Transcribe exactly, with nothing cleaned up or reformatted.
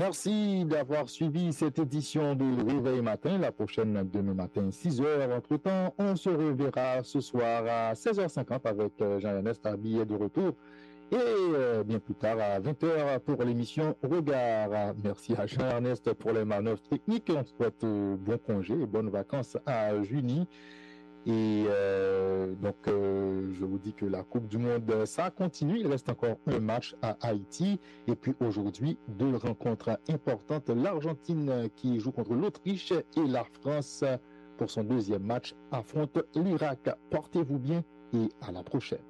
Merci d'avoir suivi cette édition de Réveil Matin. La prochaine demain matin, six heures. Entre-temps, on se reverra ce soir à seize heures cinquante avec Jean-Ernest Harbillet de retour. Et euh, bien plus tard à vingt heures pour l'émission Regard. Merci à Jean-Ernest pour les manœuvres techniques. On souhaite euh, bon congé et bonnes vacances à Junie. Et euh, donc, euh, je vous dis que la Coupe du Monde, ça continue. Il reste encore un match à Haïti. Et puis aujourd'hui, deux rencontres importantes. L'Argentine qui joue contre l'Autriche et la France, pour son deuxième match, affronte l'Irak. Portez-vous bien et à la prochaine.